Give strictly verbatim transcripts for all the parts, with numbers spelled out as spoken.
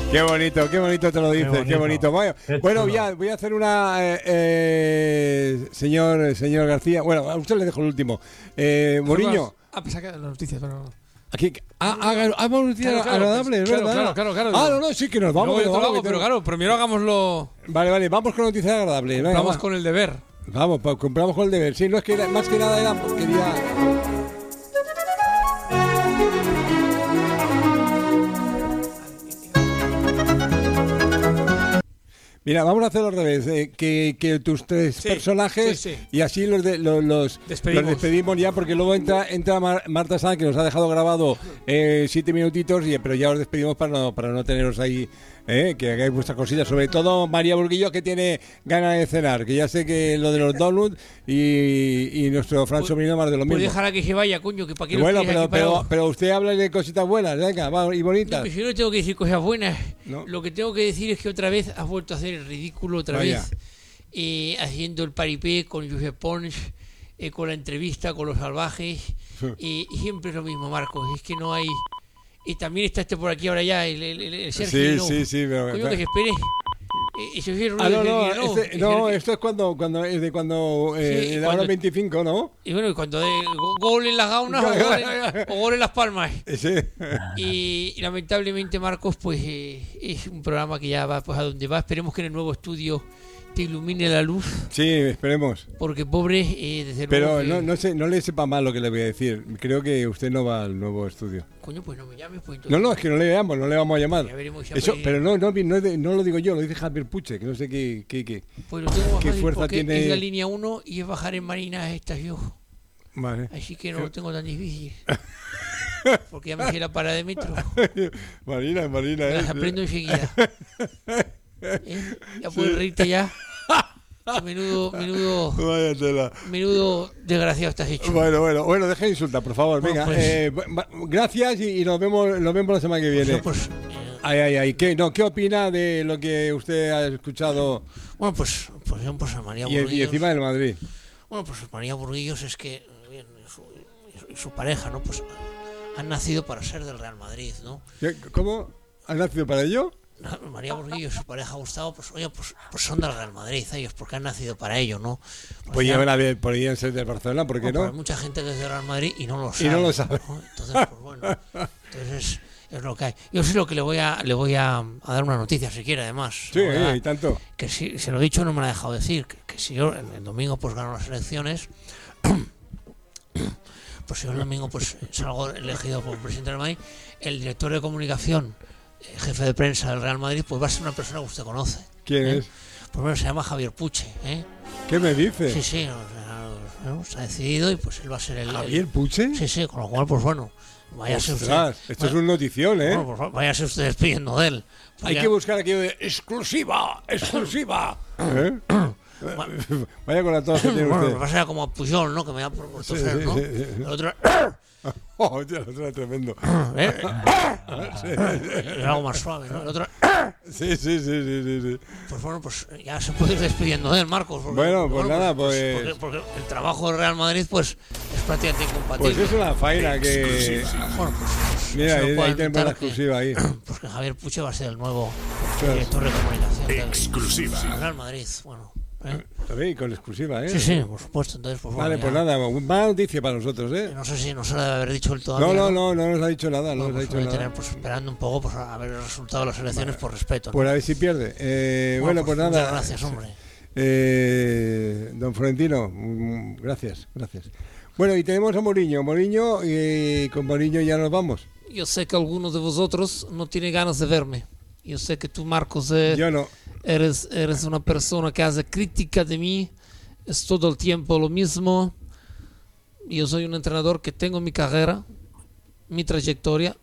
Qué bonito, qué bonito te lo dices, qué bonito. Qué bonito. Bueno, bueno voy, a, voy a hacer una... Eh, eh, señor señor García, bueno, a usted le dejo el último. Eh, Mourinho. Ah, pensaba que eran las noticias, pero no. Aquí, ah, ah, ah, noticias claro, claro, agradables, claro, ¿verdad? Claro, claro, claro. Ah, no, no, sí que nos vamos. Luego yo nos te lo vamos hago, pero claro, primero hagámoslo. Vale, vale, vamos con noticias agradables. Venga, vamos va. con el deber. Vamos, pues compramos con el deber. Sí, no es que era, más que nada era porque quería... Mira, vamos a hacerlo al revés, eh, que, que tus tres sí, personajes sí, sí. y así los, de, los, los, despedimos. los despedimos ya, porque luego entra entra Mar, Marta Sanz, que nos ha dejado grabado eh, siete minutitos, y, pero ya os despedimos para no, para no teneros ahí, eh, que hagáis vuestras cosillas, sobre todo María Burguillo, que tiene ganas de cenar, que ya sé que lo de los donuts y, y nuestro Fran Sobrino más de lo mismo. Pues dejará que se vaya, coño, que para qué bueno, lo pero, pero, pero usted habla de cositas buenas, venga, va, y bonitas. No, yo no tengo que decir cosas buenas, no. Lo que tengo que decir es que otra vez has vuelto a hacer el ridículo, otra Vaya. vez, eh, haciendo el paripé con Josep Pons, eh, con la entrevista con los salvajes, eh, y siempre es lo mismo, Marcos, es que no hay... Y también está este por aquí ahora ya, el, el, el Sergio. Sí, no. sí, sí. Pero, Coño, que se espere. Eh, se ah, no, no, no, este, no esto es cuando, cuando es de cuando, eh, sí, de ahora veinticinco, ¿no? Y bueno, y cuando de gol en las gaunas o gol en, o gol en las palmas. Sí. Y, y lamentablemente, Marcos, pues eh, es un programa que ya va pues a donde va. Esperemos que en el nuevo estudio te ilumine la luz. Sí, esperemos. Porque pobre, eh, desde Pero luego que... no, no, sé, no le sepa mal lo que le voy a decir. Creo que usted no va al nuevo estudio. Coño, pues no me llames. Pues entonces... No, no, es que no le veamos, no le vamos a llamar. Ya veremos, ya Eso, pues... pero no, no, no, no lo digo yo, lo dice Javier Puche, que no sé qué, qué, qué, pues lo tengo qué fuerza tiene. Es la línea uno y es bajar en Marinas Estación. Vale. Así que no lo tengo tan difícil. Porque ya me hice la parada de metro. Marina, Marina. Me las aprendo enseguida. ¿Eh? Ya puedes sí. reírte ya. Menudo, menudo, menudo desgraciado estás hecho. Bueno, bueno, bueno, deja de insultar, por favor. Venga, bueno, pues, eh, gracias y, y nos vemos, nos vemos la semana que viene. Pues, ay, ay, ay. ¿Qué, no, ¿Qué opina de lo que usted ha escuchado? Bueno, pues, por ejemplo, pues María y, Burguillos. Y encima del Madrid. Bueno, pues María Burguillos es que bien, su, su pareja, ¿no? Pues han nacido para ser del Real Madrid, ¿no? ¿Cómo? ¿Han nacido para ello? María Burguillo y su pareja Gustavo, pues oye, pues, pues son del Real Madrid ellos, porque han nacido para ello, ¿no? Pues, pues ya ya podrían ser del Barcelona, ¿por qué no? no? Hay mucha gente que es del Real Madrid y no lo sabe. Y no lo sabe. ¿no? Entonces, pues bueno, entonces es lo que hay. Yo sé lo que le voy a le voy a, a dar una noticia, si quiere, además. Sí, y tanto. Que si se lo he dicho, no me lo ha dejado decir, que, que si yo el, el domingo pues gano las elecciones, pues si yo el domingo pues salgo elegido como presidente del Madrid, el director de comunicación, jefe de prensa del Real Madrid, pues va a ser una persona que usted conoce. ¿Quién ¿eh? es? Pues bueno, se llama Javier Puche, ¿eh? ¿Qué me dice? Sí, sí, o sea, ¿no? Se ha decidido y pues él va a ser el... ¿Javier el, Puche? Sí, sí, con lo cual, pues bueno, váyase usted... Esto vaya, es un notición, ¿eh? Bueno, pues váyase usted despidiendo de él. Hay ya... que buscar aquí de exclusiva, exclusiva. ¿Eh? Vaya con la tos que tiene bueno, usted. Va a ser como a Pujol, ¿no? Que me da por, por toser, sí, sí, ¿no? Sí, sí. El otro... Oh, tío, el otro es tremendo. ¿Eh? Sí, es algo más suave, ¿no? El otro... Sí, sí, sí, sí, sí, sí. Pues bueno, pues ya se puede ir despidiendo de él, Marcos. Porque, bueno, pues bueno, nada, pues... pues... Porque, porque el trabajo del Real Madrid, pues, es prácticamente incompatible. Pues es una faena que... Bueno, pues... pues mira, ahí, ahí tenemos la exclusiva ahí. Pues que Javier Puche va a ser el nuevo director de comunicación del, exclusiva. del Real Madrid, bueno... ¿Eh? También con exclusiva, ¿eh? Sí, sí, por supuesto. Entonces, pues, vale, bueno, pues nada, mala noticia para nosotros, ¿eh? No sé si no se lo debe haber dicho el todavía. No, no, no, no nos ha dicho nada, no bueno, nos pues ha dicho nada. Tener, pues, esperando un poco pues, a ver el resultado de las elecciones vale. por respeto. ¿no? Pues a ver si pierde. Eh, bueno, bueno, pues, pues nada. Muchas gracias, hombre. Eh, don Florentino, gracias, gracias. Bueno, y tenemos a Mourinho. Mourinho, y con Mourinho ya nos vamos. Yo sé que algunos de vosotros no tiene ganas de verme. Yo sé que tú, Marcos, eh, yo no. eres, eres una persona que hace crítica de mí. Es todo el tiempo lo mismo. Yo soy un entrenador que tengo mi carrera, mi trayectoria.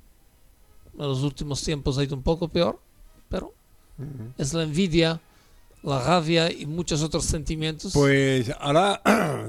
En los últimos tiempos ha ido un poco peor, pero uh-huh. es la envidia, la rabia y muchos otros sentimientos. Pues ahora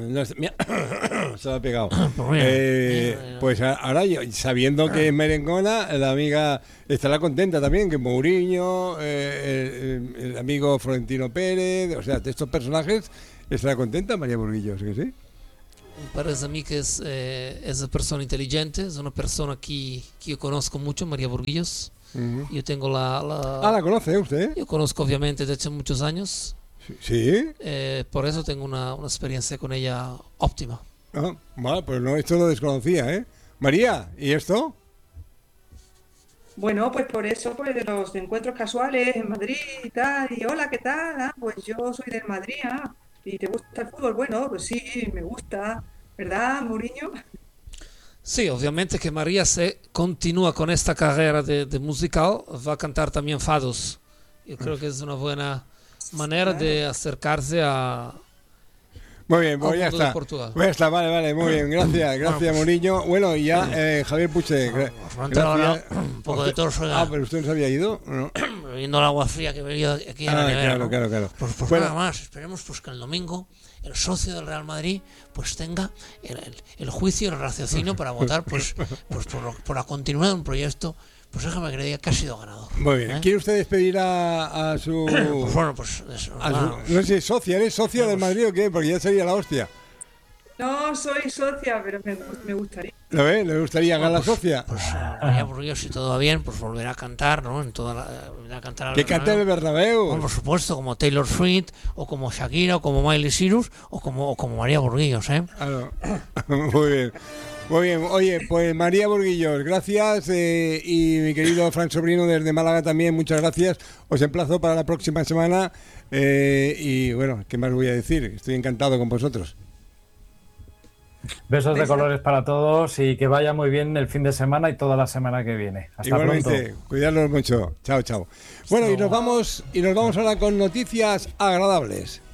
se lo ha pegado. eh, pues ahora sabiendo que es merengona, la amiga estará contenta también, que Mourinho, eh, el, el amigo Florentino Pérez, o sea, de estos personajes, estará contenta María Burguillo, ¿sí que sí? Parece a mí que es, eh, es una persona inteligente, es una persona que, que yo conozco mucho, María Burguillos. Uh-huh. Yo tengo la, la... Ah, ¿la conoce usted? Yo conozco obviamente desde hace muchos años. ¿Sí? Eh, por eso tengo una, una experiencia con ella óptima. Ah, vale, pues no, esto lo desconocía, ¿eh? María, ¿y esto? Bueno, pues por eso, pues de los encuentros casuales en Madrid y tal, y hola, ¿qué tal? Ah, pues yo soy del Madrid, ah, ¿y te gusta el fútbol? Bueno, pues sí, me gusta, ¿verdad, Mourinho? Sí, obviamente que María se continúa con esta carrera de, de musical, va a cantar también fados. Yo creo que es una buena manera claro. de acercarse a... Muy bien, pues ya está. Pues ya está, vale, vale, muy bien, gracias, gracias Mourinho. Bueno, y ya, eh, Javier Puche, gra- gracias. Un poco de torso. Ah, pero usted no se había ido, ¿no? Bebiendo el agua fría que venía aquí a ah, la nevera, claro, ¿no? claro, claro. Pues, pues bueno. Nada más, esperemos pues que el domingo el socio del Real Madrid pues tenga el, el, el juicio y el raciocinio para votar pues, pues por, lo, por la continuidad de un proyecto. Pues déjame que le diga que ha sido ganador. Muy bien. ¿Eh? ¿Quiere usted despedir a, a su... Pues bueno, pues... Eso, a bueno, su, no sé, socia, ¿eres socia del Madrid o qué? Porque ya sería la hostia. No soy socia, pero me, me gustaría. ¿Lo ve? ¿Le gustaría ganar pues, la socia? Pues María Burguillos, si todo va bien, pues volverá a cantar, ¿no? En toda la, a cantar que cante el Bernabéu. Bueno, por supuesto, como Taylor Swift, o como Shakira, o como Miley Cyrus, o como, o como María Burguillos, ¿eh? Claro. Muy bien. Muy bien, oye, pues María Burguillos, gracias, eh, y mi querido Fran Sobrino desde Málaga también, muchas gracias. Os emplazo para la próxima semana eh, y bueno, ¿qué más voy a decir? Estoy encantado con vosotros. Besos de colores para todos y que vaya muy bien el fin de semana y toda la semana que viene. Hasta Igualmente, pronto. Cuidarlos mucho. Chao, chao. Bueno, y nos vamos y nos vamos ahora con noticias agradables.